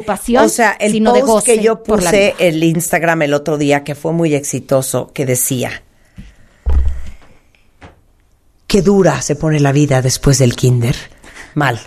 preocupación, O sea, el sino post de goce que yo por la puse vida. en el Instagram el otro día, que fue muy exitoso, que decía: qué dura se pone la vida después del kinder. Mal.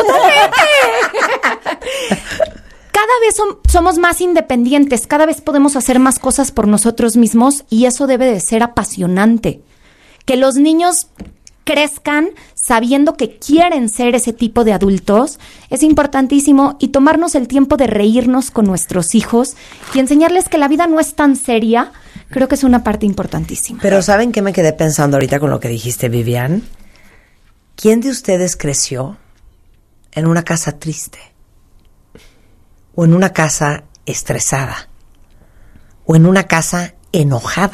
Cada vez somos más independientes, cada vez podemos hacer más cosas por nosotros mismos y eso debe de ser apasionante. Que los niños crezcan sabiendo que quieren ser ese tipo de adultos es importantísimo, y tomarnos el tiempo de reírnos con nuestros hijos y enseñarles que la vida no es tan seria, creo que es una parte importantísima. Pero ¿saben qué me quedé pensando ahorita con lo que dijiste, Vivian? ¿Quién de ustedes creció en una casa triste? ¿O en una casa estresada? ¿O en una casa enojada?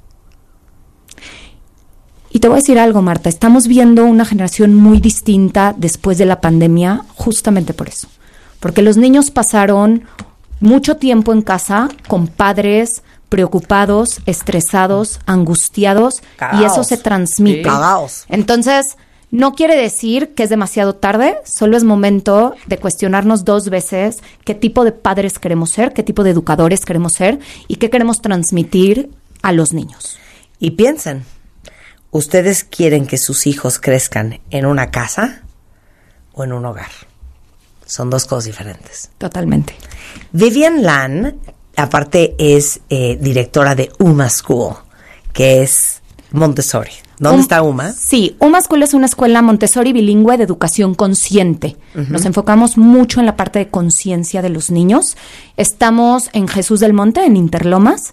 Y te voy a decir algo, Marta, estamos viendo una generación muy distinta después de la pandemia, justamente por eso. Porque los niños pasaron mucho tiempo en casa con padres preocupados, estresados, angustiados, Cagaos. y eso se transmite. Sí. Cagaos. Entonces, no quiere decir que es demasiado tarde, solo es momento de cuestionarnos 2 veces qué tipo de padres queremos ser, qué tipo de educadores queremos ser y qué queremos transmitir a los niños. Y piensen, ¿ustedes quieren que sus hijos crezcan en una casa o en un hogar? Son 2 cosas diferentes. Totalmente. Vivian Lan, aparte, es directora de UMA School, que es Montessori. ¿Dónde está UMA? Sí, UMA School es una escuela Montessori bilingüe de educación consciente. Nos enfocamos mucho en la parte de conciencia de los niños. Estamos en Jesús del Monte, en Interlomas,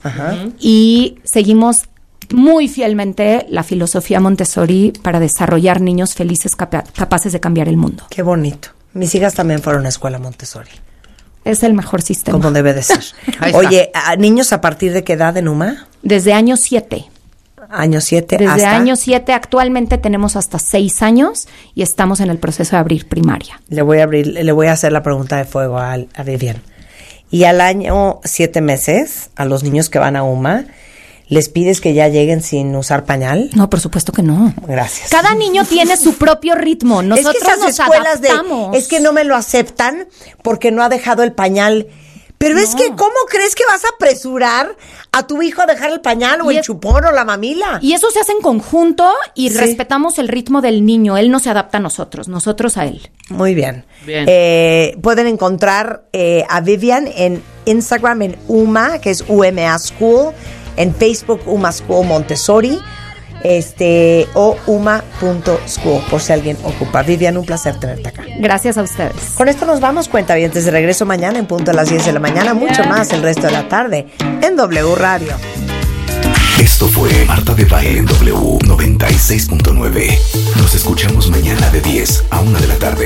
y seguimos muy fielmente la filosofía Montessori para desarrollar niños felices capaces de cambiar el mundo. Qué bonito. Mis hijas también fueron a escuela Montessori. Es el mejor sistema. Como debe de ser. Oye, ¿a niños a partir de qué edad en UMA? Desde año 7. Año 7 Desde hasta... año 7, actualmente tenemos hasta 6 años y estamos en el proceso de abrir primaria. Le voy a hacer la pregunta de fuego a Vivian. Y al año 7 meses, a los niños que van a UMA, ¿les pides que ya lleguen sin usar pañal? No, por supuesto que no. Gracias. Cada niño tiene su propio ritmo. Nosotros es que esas nos escuelas adaptamos. es que no me lo aceptan porque no ha dejado el pañal. Pero es que, ¿cómo crees que vas a apresurar a tu hijo a dejar el pañal o el chupón o la mamila? Y eso se hace en conjunto y Sí. respetamos el ritmo del niño. Él no se adapta a nosotros a él. Muy bien. Bien. Pueden encontrar a Vivian en Instagram en UMA, que es UMA School, en Facebook UMA School Montessori, o uma.school, por si alguien ocupa. Vivian, un placer tenerte acá. Gracias a ustedes. Con esto nos vamos, cuentavientes. De regreso mañana en punto a las 10 de la mañana. Mucho más el resto de la tarde en W Radio. Esto fue Marta de Baile en W 96.9. Nos escuchamos mañana de 10 a 1 de la tarde.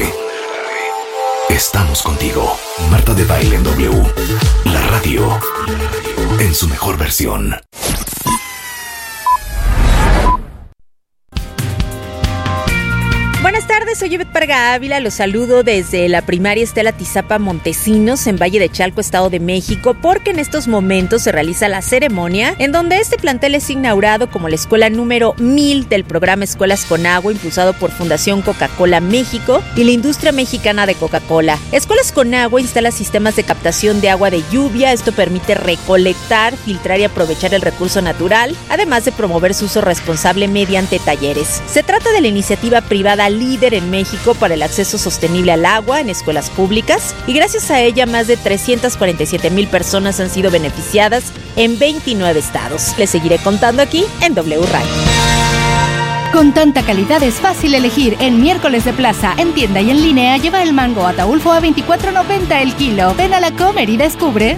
Estamos contigo. Marta de Baile en W. La radio en su mejor versión. Buenas tardes, soy Yvette Parga Ávila, los saludo desde la primaria Estela Tizapa Montesinos en Valle de Chalco, Estado de México, porque en estos momentos se realiza la ceremonia en donde este plantel es inaugurado como la escuela número 1000 del programa Escuelas con Agua, impulsado por Fundación Coca-Cola México y la industria mexicana de Coca-Cola. Escuelas con Agua instala sistemas de captación de agua de lluvia. Esto permite recolectar, filtrar y aprovechar el recurso natural, además de promover su uso responsable mediante talleres. Se trata de la iniciativa privada líder en México para el acceso sostenible al agua en escuelas públicas, y gracias a ella más de 347,000 personas han sido beneficiadas en 29 estados. Les seguiré contando aquí en W Radio. Con tanta calidad es fácil elegir. En Miércoles de Plaza, en tienda y en línea, lleva el mango Ataulfo a $24.90 el kilo. Ven a la Comer y descubre.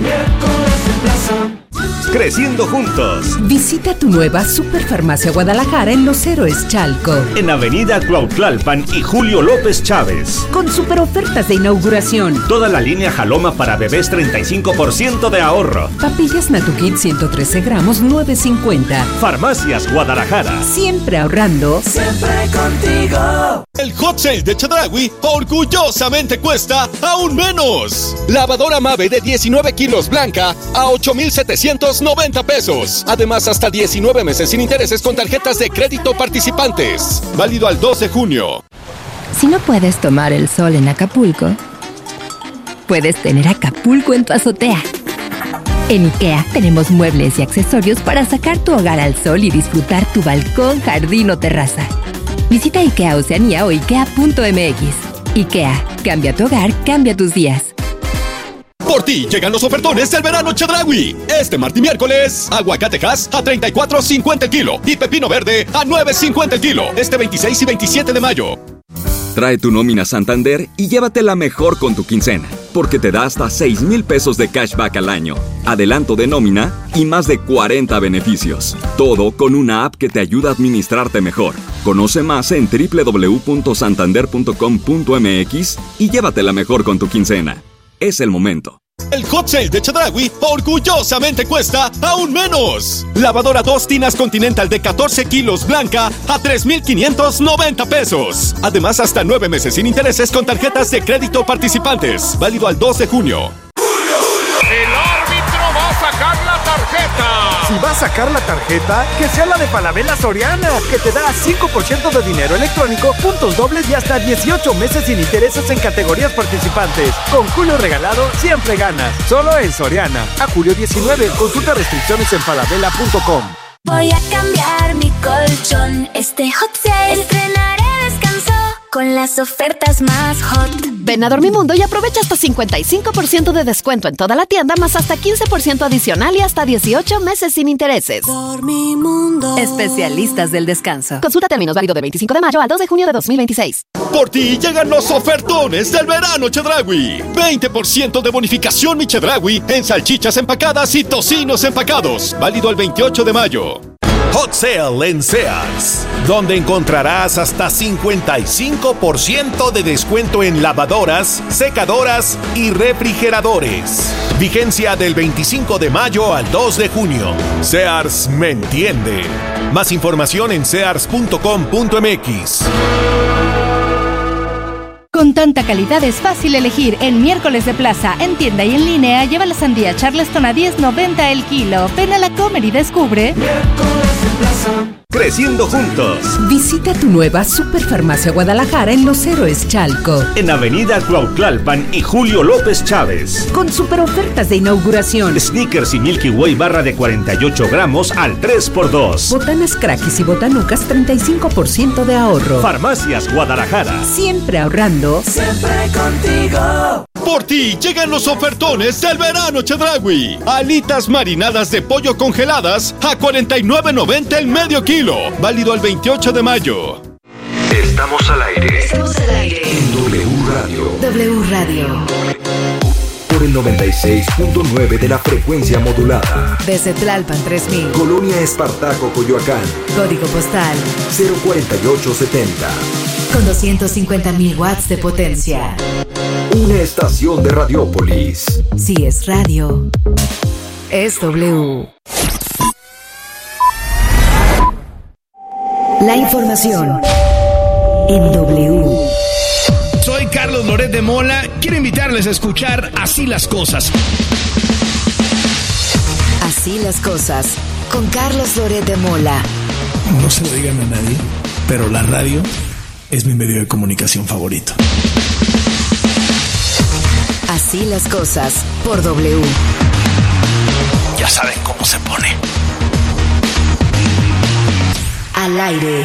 Creciendo juntos. Visita tu nueva Superfarmacia Guadalajara en Los Héroes Chalco. En Avenida Cuautlalpan y Julio López Chávez. Con super ofertas de inauguración. Toda la línea Jaloma para bebés, 35% de ahorro. Papillas Natukit 113 gramos, $9.50. Farmacias Guadalajara. Siempre ahorrando. Siempre contigo. El hot sale de Chedraui orgullosamente cuesta aún menos. Lavadora Mave de 19 kilos blanca a 8,790 pesos. Además, hasta 19 meses sin intereses con tarjetas de crédito participantes. Válido al 2 de junio. Si no puedes tomar el sol en Acapulco, puedes tener Acapulco en tu azotea. En IKEA tenemos muebles y accesorios para sacar tu hogar al sol y disfrutar tu balcón, jardín o terraza. Visita IKEA Oceanía o ikea.mx. IKEA, cambia tu hogar, cambia tus días. Por ti llegan los ofertones del verano Chedraui. Este martes y miércoles, aguacatejas a $34.50 el kilo y pepino verde a $9.50 el kilo. Este 26 y 27 de mayo. Trae tu nómina Santander y llévatela mejor con tu quincena, porque te da hasta 6,000 pesos de cashback al año, adelanto de nómina y más de 40 beneficios. Todo con una app que te ayuda a administrarte mejor. Conoce más en www.santander.com.mx y llévatela mejor con tu quincena. Es el momento. El hot sale de Chedraui orgullosamente cuesta aún menos. Lavadora 2 tinas Continental de 14 kilos blanca a $3,590 pesos. Además, hasta 9 meses sin intereses con tarjetas de crédito participantes. Válido al 2 de junio. El árbitro va a sacar la tarjeta. Si va a sacar la tarjeta, que sea la de Falabella Soriana, que te da 5% de dinero electrónico, puntos dobles y hasta 18 meses sin intereses en categorías participantes. Con Julio Regalado siempre ganas. Solo en Soriana. A julio 19. Consulta restricciones en falabella.com. Voy a cambiar mi colchón. Este hot sale estrenaré descanso con las ofertas más hot. Ven a Dormimundo y aprovecha hasta 55% de descuento en toda la tienda, más hasta 15% adicional y hasta 18 meses sin intereses. Dormimundo. Especialistas del descanso. Consulta términos, válido de 25 de mayo al 2 de junio de 2026. Por ti llegan los ofertones del verano Chedraui. 20% de bonificación mi Chedraui en salchichas empacadas y tocinos empacados. Válido el 28 de mayo. Hot Sale en Sears, donde encontrarás hasta 55% de descuento en lavadoras, secadoras y refrigeradores. Vigencia del 25 de mayo al 2 de junio. Sears me entiende. Más información en sears.com.mx. Con tanta calidad es fácil elegir. En miércoles de plaza, en tienda y en línea, lleva la sandía Charleston a $10.90 el kilo. Ven a la Comer y descubre. Creciendo juntos. Visita tu nueva Superfarmacia Guadalajara en Los Héroes Chalco. En Avenida Cuautlalpan y Julio López Chávez. Con super ofertas de inauguración. Snickers y Milky Way barra de 48 gramos al 3x2. Botanas Crackis y Botanucas 35% de ahorro. Farmacias Guadalajara. Siempre ahorrando. Siempre contigo. Por ti llegan los ofertones del verano Chedraui. Alitas marinadas de pollo congeladas a $49.90 el medio kilo. Válido el 28 de mayo. Estamos al aire. Estamos al aire. En W Radio. W Radio. Por el 96.9 de la frecuencia modulada. Desde Tlalpan 3000. Colonia Espartaco, Coyoacán. Código postal 04870. con 250.000 watts de potencia. Una estación de Radiópolis. Si es radio, es W. La información en W. Soy Carlos Loret de Mola. Quiero invitarles a escuchar Así las Cosas. Así las cosas, con Carlos Loret de Mola. No se lo digan a nadie, pero la radio es mi medio de comunicación favorito. Así las cosas, por W. Ya saben cómo se pone. Al aire.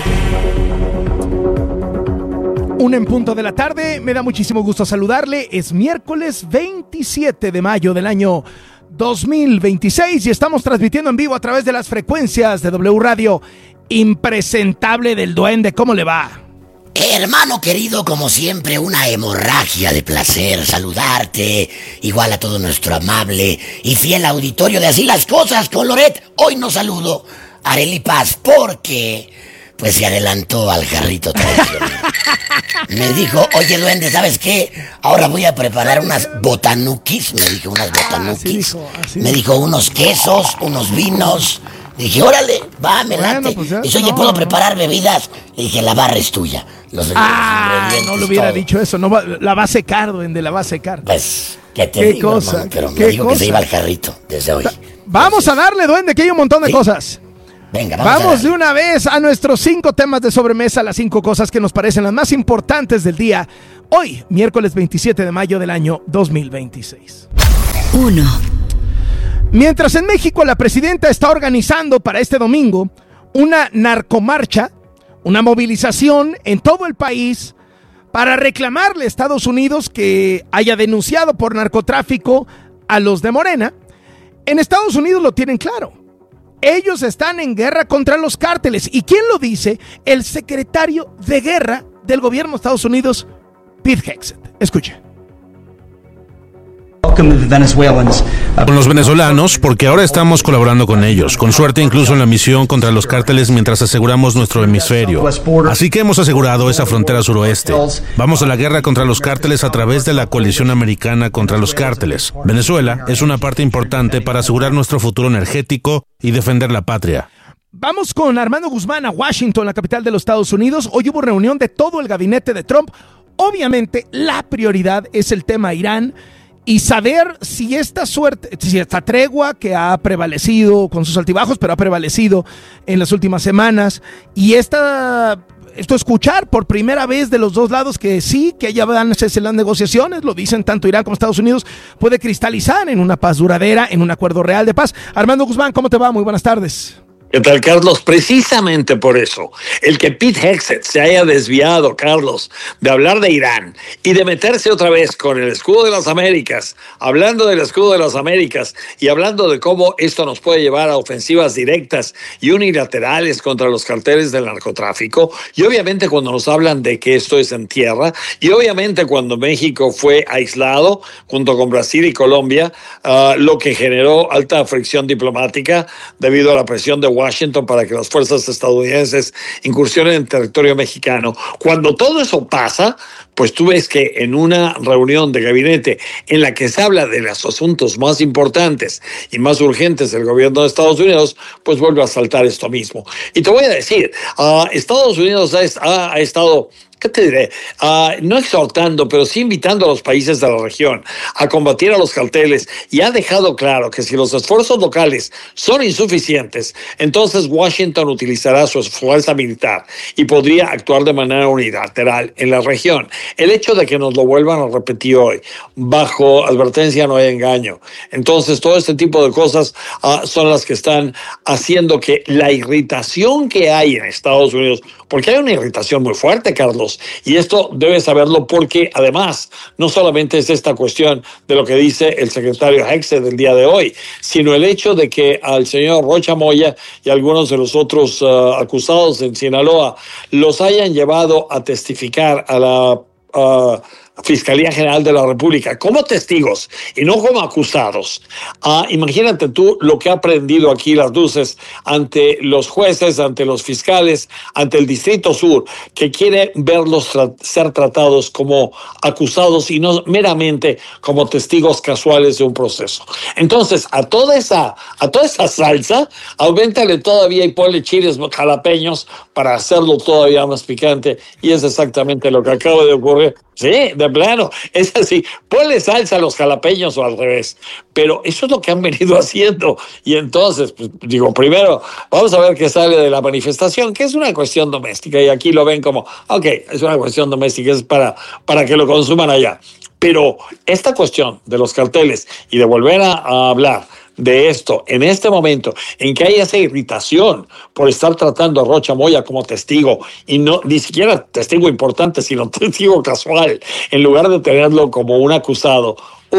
1 en punto de la tarde, me da muchísimo gusto saludarle. Es miércoles 27 de mayo del año 2026 y estamos transmitiendo en vivo a través de las frecuencias de W Radio. Impresentable del Duende, ¿cómo le va? Hermano querido, como siempre, una hemorragia de placer saludarte, igual a todo nuestro amable y fiel auditorio de Así las Cosas con Loret. Hoy no saludo a Arely Paz porque pues se adelantó al jarrito tradicional. Me dijo, oye Duende, ¿sabes qué? Ahora voy a preparar unas botanuquis, me dijo unas botanuquis, me dijo unos quesos, unos vinos. Dije, órale, va, me late. Pues dice, oye, ¿puedo preparar bebidas? Le dije, la barra es tuya. Los no le hubiera dicho eso. No la va a secar, Duende, la va a secar. Pues, ¿qué te digo, cosa, hermano? Pero me dijo que se iba al jarrito desde hoy. Vamos a darle, Duende, que hay un montón de cosas. Venga, vamos de una vez a nuestros 5 temas de sobremesa, las 5 cosas que nos parecen las más importantes del día. Hoy, miércoles 27 de mayo del año 2026. 1. Mientras en México la presidenta está organizando para este domingo una narcomarcha, una movilización en todo el país para reclamarle a Estados Unidos que haya denunciado por narcotráfico a los de Morena, en Estados Unidos lo tienen claro. Ellos están en guerra contra los cárteles. ¿Y quién lo dice? El secretario de guerra del gobierno de Estados Unidos, Pete Hegseth. Escuche. Con los venezolanos, porque ahora estamos colaborando con ellos, con suerte incluso en la misión contra los cárteles mientras aseguramos nuestro hemisferio. Así que hemos asegurado esa frontera suroeste. Vamos a la guerra contra los cárteles a través de la coalición americana contra los cárteles. Venezuela es una parte importante para asegurar nuestro futuro energético y defender la patria. Vamos con Armando Guzmán a Washington, la capital de los Estados Unidos. Hoy hubo reunión de todo el gabinete de Trump. Obviamente, la prioridad es el tema Irán y saber si esta tregua que ha prevalecido con sus altibajos, pero ha prevalecido en las últimas semanas, y esto escuchar por primera vez de los dos lados que sí, que ya van a hacerse las negociaciones, lo dicen tanto Irán como Estados Unidos, puede cristalizar en una paz duradera, en un acuerdo real de paz. Armando Guzmán, ¿cómo te va? Muy buenas tardes. ¿Qué tal, Carlos? Precisamente por eso, el que Pete Hegseth se haya desviado, Carlos, de hablar de Irán y de meterse otra vez con el escudo de las Américas, hablando del escudo de las Américas y hablando de cómo esto nos puede llevar a ofensivas directas y unilaterales contra los carteles del narcotráfico, y obviamente cuando nos hablan de que esto es en tierra, y obviamente cuando México fue aislado junto con Brasil y Colombia, lo que generó alta fricción diplomática debido a la presión de Washington para que las fuerzas estadounidenses incursionen en territorio mexicano. Cuando todo eso pasa, pues tú ves que en una reunión de gabinete en la que se habla de los asuntos más importantes y más urgentes del gobierno de Estados Unidos, pues vuelve a saltar esto mismo. Y te voy a decir, Estados Unidos ha estado... ¿Qué te diré? No exhortando, pero sí invitando a los países de la región a combatir a los carteles, y ha dejado claro que si los esfuerzos locales son insuficientes, entonces Washington utilizará su fuerza militar y podría actuar de manera unilateral en la región. El hecho de que nos lo vuelvan a repetir hoy, bajo advertencia no hay engaño. Entonces todo este tipo de cosas son las que están haciendo que la irritación que hay en Estados Unidos, porque hay una irritación muy fuerte, Carlos, y esto debes saberlo porque además no solamente es esta cuestión de lo que dice el secretario Hegseth del día de hoy, sino el hecho de que al señor Rocha Moya y algunos de los otros acusados en Sinaloa los hayan llevado a testificar a la Fiscalía General de la República como testigos y no como acusados. Imagínate tú lo que ha prendido aquí las luces ante los jueces, ante los fiscales, ante el Distrito Sur, que quiere verlos ser tratados como acusados y no meramente como testigos casuales de un proceso. Entonces, a toda esa salsa, auméntale todavía y ponle chiles jalapeños para hacerlo todavía más picante, y es exactamente lo que acaba de ocurrir. Sí, de plano, es así, ponle salsa a los jalapeños o al revés, pero eso es lo que han venido haciendo. Y entonces, pues, digo, primero vamos a ver qué sale de la manifestación, que es una cuestión doméstica, y aquí lo ven como, ok, es una cuestión doméstica, es para que lo consuman allá. Pero esta cuestión de los carteles y de volver a hablar de esto en este momento en que hay esa irritación por estar tratando a Rocha Moya como testigo, y no ni siquiera testigo importante, sino testigo casual, en lugar de tenerlo como un acusado,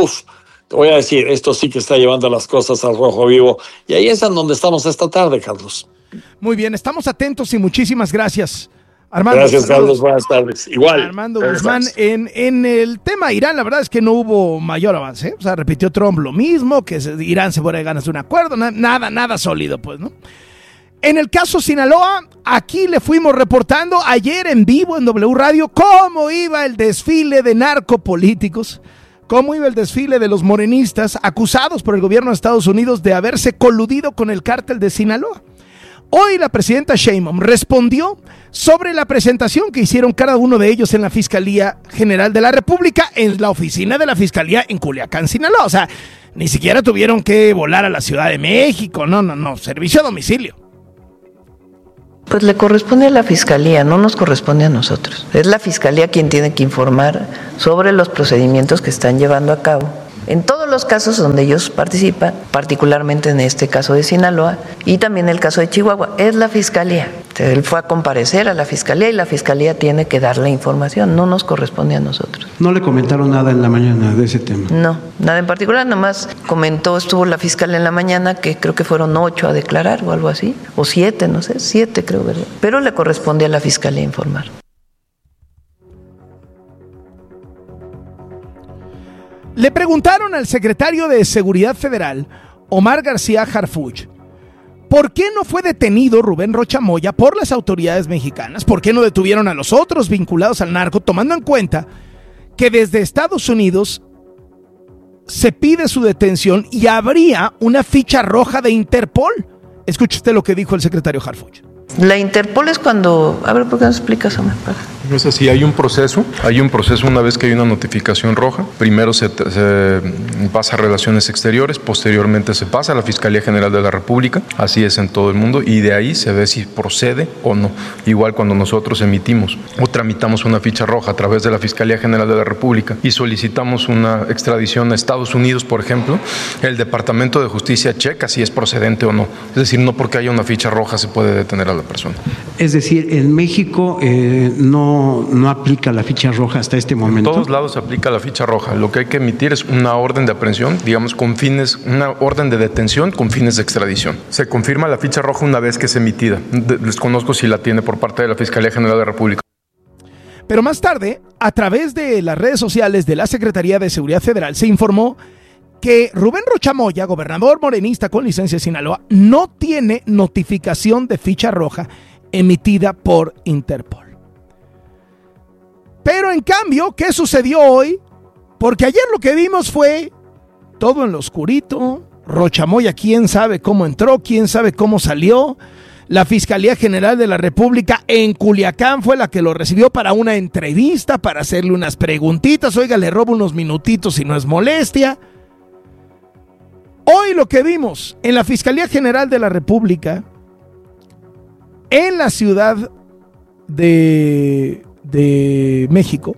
te voy a decir, esto sí que está llevando las cosas al rojo vivo, y ahí es en donde estamos esta tarde, Carlos. Muy bien, estamos atentos y muchísimas gracias, Armando. Gracias, Carlos, buenas tardes. Igual. Armando Guzmán, en el tema Irán, la verdad es que no hubo mayor avance, ¿eh? O sea, repitió Trump lo mismo, que Irán se fuera de ganas de un acuerdo, nada sólido, pues, ¿no? En el caso Sinaloa, aquí le fuimos reportando ayer en vivo en W Radio cómo iba el desfile de narcopolíticos, cómo iba el desfile de los morenistas acusados por el gobierno de Estados Unidos de haberse coludido con el cártel de Sinaloa. Hoy la presidenta Sheinbaum respondió sobre la presentación que hicieron cada uno de ellos en la Fiscalía General de la República, en la oficina de la Fiscalía en Culiacán, Sinaloa. O sea, ni siquiera tuvieron que volar a la Ciudad de México, no, servicio a domicilio. Pues le corresponde a la Fiscalía, no nos corresponde a nosotros. Es la Fiscalía quien tiene que informar sobre los procedimientos que están llevando a cabo. En todos los casos donde ellos participan, particularmente en este caso de Sinaloa y también el caso de Chihuahua, es la Fiscalía. Él fue a comparecer a la Fiscalía y la Fiscalía tiene que dar la información, no nos corresponde a nosotros. ¿No le comentaron nada en la mañana de ese tema? No, nada en particular, nomás estuvo la fiscal en la mañana que creo que fueron 8 a declarar o algo así, o 7, no sé, 7 creo, ¿verdad? Pero le corresponde a la Fiscalía informar. Le preguntaron al secretario de Seguridad Federal, Omar García Harfuch, ¿por qué no fue detenido Rubén Rocha Moya por las autoridades mexicanas? ¿Por qué no detuvieron a los otros vinculados al narco, tomando en cuenta que desde Estados Unidos se pide su detención y habría una ficha roja de Interpol? Escuche usted lo que dijo el secretario Harfuch. La Interpol es cuando... A ver, ¿por qué no explicas, Omar? No es así, hay un proceso una vez que hay una notificación roja. Primero se pasa a Relaciones Exteriores, posteriormente se pasa a la Fiscalía General de la República, así es en todo el mundo, y de ahí se ve si procede o no. Igual cuando nosotros emitimos o tramitamos una ficha roja a través de la Fiscalía General de la República y solicitamos una extradición a Estados Unidos, por ejemplo, el Departamento de Justicia checa si es procedente o no. Es decir, no porque haya una ficha roja se puede detener a la persona. Es decir, en México no aplica la ficha roja hasta este momento. En todos lados se aplica la ficha roja. Lo que hay que emitir es una orden de aprehensión, digamos, una orden de detención con fines de extradición. Se confirma la ficha roja una vez que es emitida. Desconozco si la tiene por parte de la Fiscalía General de la República. Pero más tarde, a través de las redes sociales de la Secretaría de Seguridad Federal, se informó que Rubén Rocha Moya, gobernador morenista con licencia de Sinaloa, no tiene notificación de ficha roja emitida por Interpol. Pero en cambio, ¿qué sucedió hoy? Porque ayer lo que vimos fue todo en lo oscurito. Rocha Moya, quién sabe cómo entró, quién sabe cómo salió. La Fiscalía General de la República en Culiacán fue la que lo recibió para una entrevista, para hacerle unas preguntitas. Oiga, le robo unos minutitos si no es molestia. Hoy lo que vimos en la Fiscalía General de la República, en la Ciudad de México,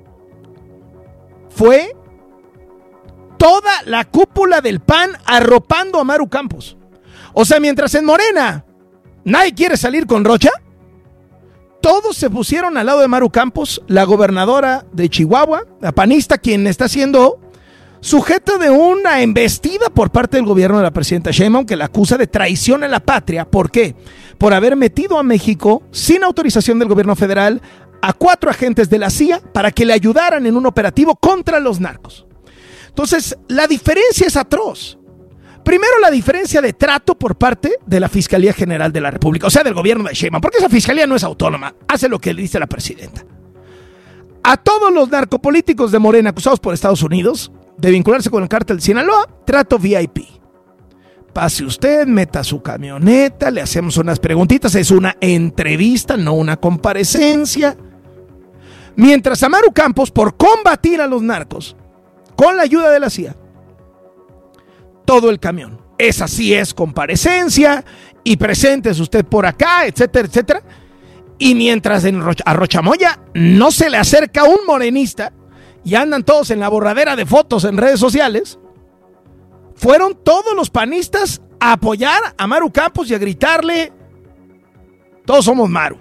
fue toda la cúpula del PAN arropando a Maru Campos. O sea, mientras en Morena nadie quiere salir con Rocha, todos se pusieron al lado de Maru Campos, la gobernadora de Chihuahua, la panista, quien está siendo sujeto de una embestida por parte del gobierno de la presidenta Sheinbaum, que la acusa de traición a la patria. ¿Por qué? Por haber metido a México, sin autorización del gobierno federal, a 4 agentes de la CIA para que le ayudaran en un operativo contra los narcos. Entonces, la diferencia es atroz. Primero, la diferencia de trato por parte de la Fiscalía General de la República, o sea, del gobierno de Sheinbaum, porque esa fiscalía no es autónoma, hace lo que le dice la presidenta. A todos los narcopolíticos de Morena acusados por Estados Unidos de vincularse con el cártel de Sinaloa, trato VIP. Pase usted, meta su camioneta, le hacemos unas preguntitas, es una entrevista, no una comparecencia. Mientras a Maru Campos, por combatir a los narcos, con la ayuda de la CIA, todo el camión. Esa sí es comparecencia, y preséntese usted por acá, etcétera, etcétera. Y mientras a Rocha Moya no se le acerca un morenista, y andan todos en la borradera de fotos en redes sociales, fueron todos los panistas a apoyar a Maru Campos y a gritarle: todos somos Maru.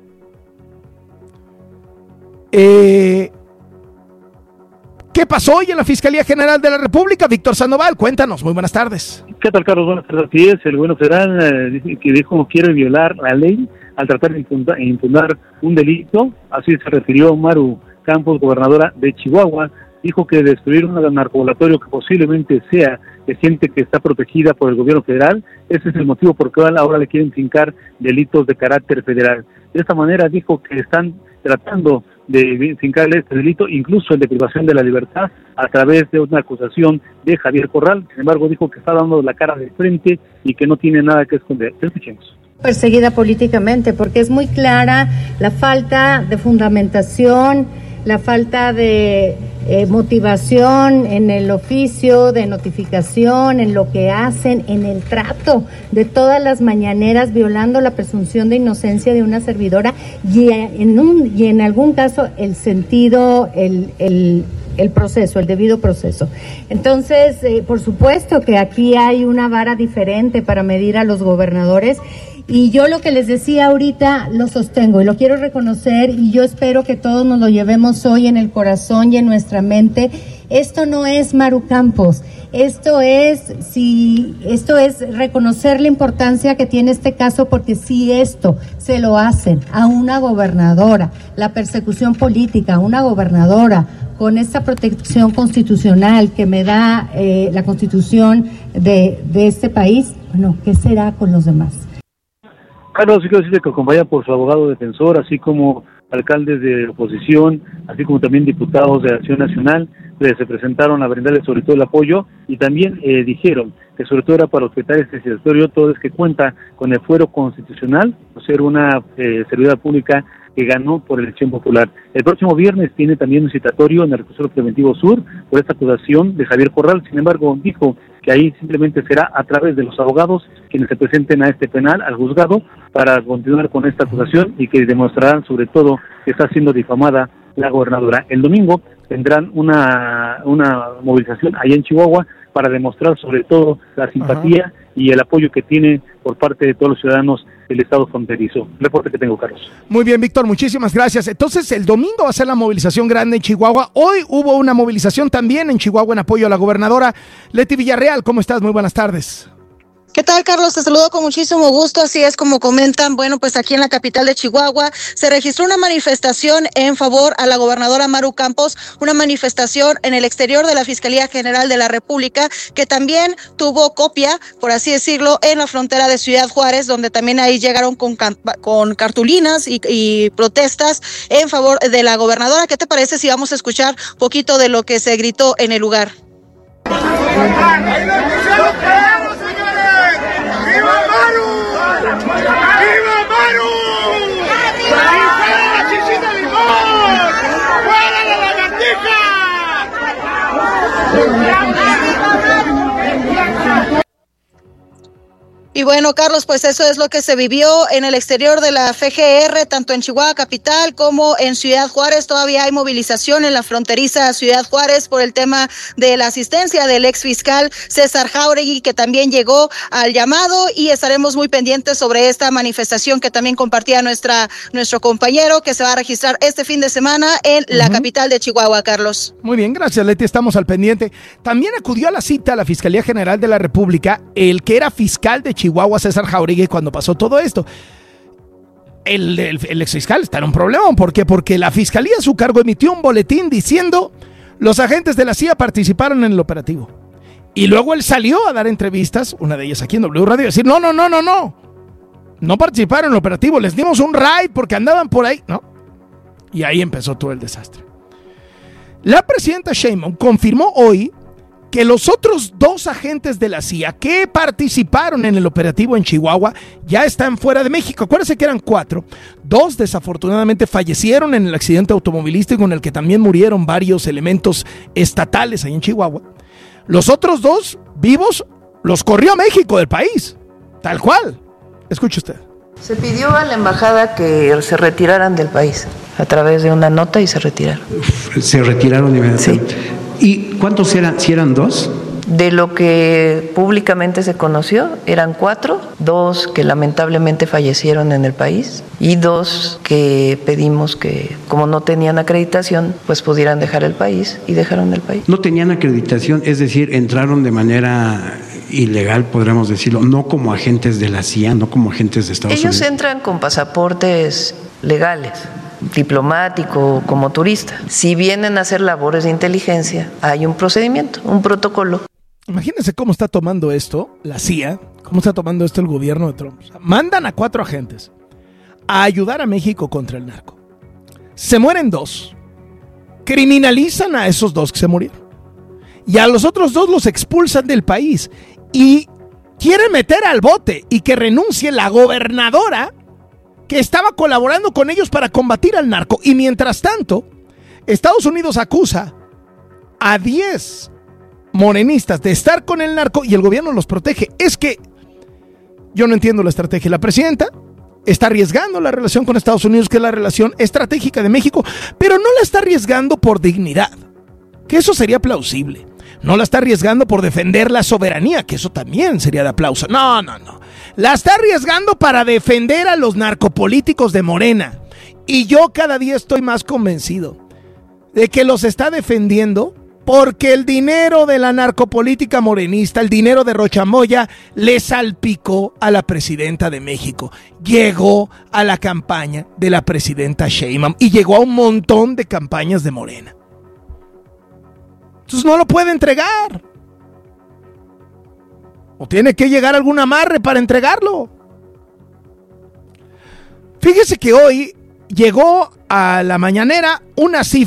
¿Qué pasó hoy en la Fiscalía General de la República? Víctor Sandoval, cuéntanos. Muy buenas tardes. ¿Qué tal, Carlos? Buenas tardes. Así es, el gobierno federal dijo quiere violar la ley al tratar de impugnar un delito. Así se refirió Maru Campos, gobernadora de Chihuahua. Dijo que destruir un narcovolatorio que posiblemente sea de gente que está protegida por el gobierno federal, ese es el motivo por el cual ahora le quieren fincar delitos de carácter federal. De esta manera dijo que están tratando de fincarle este delito, incluso el de privación de la libertad, a través de una acusación de Javier Corral. Sin embargo, dijo que está dando la cara de frente y que no tiene nada que esconder. Escuchemos. Perseguida políticamente porque es muy clara la falta de fundamentación la falta de motivación en el oficio, de notificación, en lo que hacen, en el trato de todas las mañaneras, violando la presunción de inocencia de una servidora y en algún caso el sentido, el proceso, el debido proceso. Entonces, por supuesto que aquí hay una vara diferente para medir a los gobernadores. Y yo lo que les decía ahorita lo sostengo y lo quiero reconocer, y yo espero que todos nos lo llevemos hoy en el corazón y en nuestra mente. Esto no es Maru Campos, esto es reconocer la importancia que tiene este caso, porque si esto se lo hacen a una gobernadora, la persecución política a una gobernadora con esta protección constitucional que me da la Constitución de este país, bueno, ¿qué será con los demás? Carlos, quiero decirle que acompaña por su abogado defensor, así como alcaldes de oposición, así como también diputados de Acción Nacional, se presentaron a brindarles sobre todo el apoyo, y también dijeron que sobre todo era para objetar este citatorio, todo es que cuenta con el fuero constitucional, por ser una servidora pública que ganó por elección popular. El próximo viernes tiene también un citatorio en el Reclusorio Preventivo Sur por esta acusación de Javier Corral. Sin embargo, dijo que ahí simplemente será a través de los abogados quienes se presenten a este penal, al juzgado, para continuar con esta acusación, y que demostrarán sobre todo que está siendo difamada la gobernadora. El domingo tendrán una movilización allá en Chihuahua para demostrar sobre todo la simpatía y el apoyo que tiene por parte de todos los ciudadanos del estado fronterizo. Reporte que tengo, Carlos. Muy bien, Víctor, muchísimas gracias. Entonces, el domingo va a ser la movilización grande en Chihuahua. Hoy hubo una movilización también en Chihuahua en apoyo a la gobernadora. Leti Villarreal, ¿cómo estás? Muy buenas tardes. ¿Qué tal, Carlos? Te saludo con muchísimo gusto. Así es como comentan, bueno, pues aquí en la capital de Chihuahua se registró una manifestación en favor a la gobernadora Maru Campos, una manifestación en el exterior de la Fiscalía General de la República, que también tuvo copia, por así decirlo, en la frontera de Ciudad Juárez, donde también ahí llegaron con cartulinas y protestas en favor de la gobernadora. ¿Qué te parece si vamos a escuchar un poquito de lo que se gritó en el lugar? ¡Viva Maru! ¡Viva Maru! ¡Fuera la chichita limón! ¡Fuera la lagartija! Y bueno, Carlos, pues eso es lo que se vivió en el exterior de la FGR, tanto en Chihuahua capital como en Ciudad Juárez. Todavía hay movilización en la fronteriza Ciudad Juárez por el tema de la asistencia del ex fiscal César Jáuregui, que también llegó al llamado, y estaremos muy pendientes sobre esta manifestación que también compartía nuestro compañero, que se va a registrar este fin de semana en la capital de Chihuahua, Carlos. Muy bien, gracias, Leti, estamos al pendiente. También acudió a la cita a la Fiscalía General de la República el que era fiscal de Chihuahua, César Jáuregui, cuando pasó todo esto. El exfiscal está en un problema. ¿Por qué? Porque la fiscalía a su cargo emitió un boletín diciendo los agentes de la CIA participaron en el operativo. Y luego él salió a dar entrevistas, una de ellas aquí en W Radio, a decir no participaron en el operativo, les dimos un raid porque andaban por ahí, ¿no? Y ahí empezó todo el desastre. La presidenta Sheinbaum confirmó hoy que los otros 2 agentes de la CIA que participaron en el operativo en Chihuahua ya están fuera de México. Acuérdense que eran 4. 2 desafortunadamente fallecieron en el accidente automovilístico en el que también murieron varios elementos estatales ahí en Chihuahua. Los otros 2 vivos los corrió a México del país, tal cual. Escuche usted. Se pidió a la embajada que se retiraran del país a través de una nota y se retiraron. Se retiraron inmediatamente. Sí. ¿Y cuántos eran? ¿Si eran 2? De lo que públicamente se conoció, eran 4, 2 que lamentablemente fallecieron en el país y 2 que pedimos que, como no tenían acreditación, pues pudieran dejar el país, y dejaron el país. No tenían acreditación, es decir, entraron de manera ilegal, podríamos decirlo, no como agentes de la CIA, no como agentes de Estados Unidos. Ellos entran con pasaportes legales, diplomático, como turista. Si vienen a hacer labores de inteligencia, hay un procedimiento, un protocolo. Imagínense cómo está tomando esto la CIA, cómo está tomando esto el gobierno de Trump. O sea, mandan a 4 agentes a ayudar a México contra el narco. Se mueren 2. Criminalizan a esos 2 que se murieron. Y a los otros 2 los expulsan del país. Y quieren meter al bote y que renuncie la gobernadora que estaba colaborando con ellos para combatir al narco. Y mientras tanto, Estados Unidos acusa a 10 morenistas de estar con el narco y el gobierno los protege. Es que yo no entiendo la estrategia. La presidenta está arriesgando la relación con Estados Unidos, que es la relación estratégica de México, pero no la está arriesgando por dignidad, que eso sería plausible. No la está arriesgando por defender la soberanía, que eso también sería de aplauso. No. La está arriesgando para defender a los narcopolíticos de Morena. Y yo cada día estoy más convencido de que los está defendiendo porque el dinero de la narcopolítica morenista, el dinero de Rochamoya, le salpicó a la presidenta de México. Llegó a la campaña de la presidenta Sheinbaum y llegó a un montón de campañas de Morena. Entonces no lo puede entregar. O tiene que llegar algún amarre para entregarlo. Fíjese que hoy llegó a la mañanera una cifra